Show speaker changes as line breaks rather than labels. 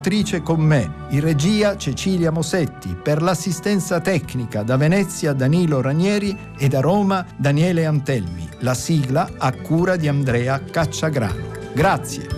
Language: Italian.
Attrice con me, in regia Cecilia Mosetti, per l'assistenza tecnica da Venezia Danilo Ranieri e da Roma Daniele Antelmi. La sigla a cura di Andrea Cacciagrano. Grazie.